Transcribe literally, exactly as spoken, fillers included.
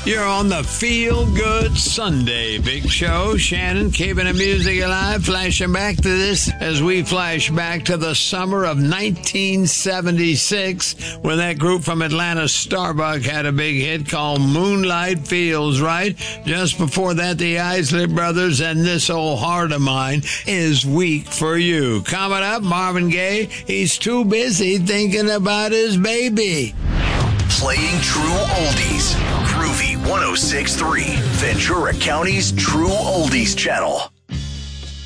You're on the Feel Good Sunday Big Show. Shannon keeping the music alive, flashing back to this as we flash back to the summer of nineteen seventy-six when that group from Atlanta, Starbuck, had a big hit called Moonlight Feels Right. Just before that, the Isley Brothers and This Old Heart of Mine Is Weak for You. Coming up, Marvin Gaye, he's too busy thinking about his baby. Playing true oldies. Groovy one oh six point three, Ventura County's True Oldies channel.